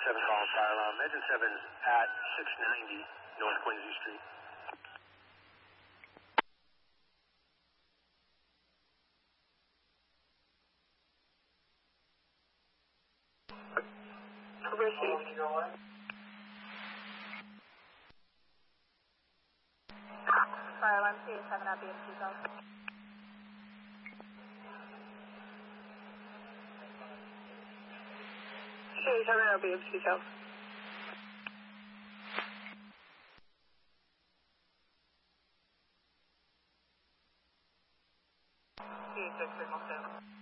7 call fire alarm. Engine 7's at 690 North Quincy Street. Received. Fire alarm CA7 at BMC South. CA7 at BMC South. CA6 signal 2.